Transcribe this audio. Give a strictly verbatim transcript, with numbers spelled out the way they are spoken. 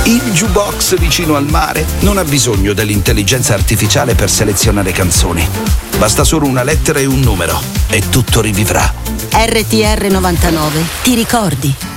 Il jukebox vicino al mare non ha bisogno dell'intelligenza artificiale per selezionare canzoni. Basta solo una lettera e un numero e tutto rivivrà. R T R novantanove, ti ricordi?